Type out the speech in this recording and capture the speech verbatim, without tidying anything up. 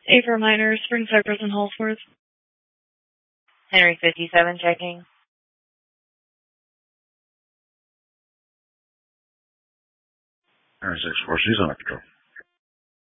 A for minor, Spring Cypress and Hallsworth. Henry fifty-seven checking. Henry six four, she's under control.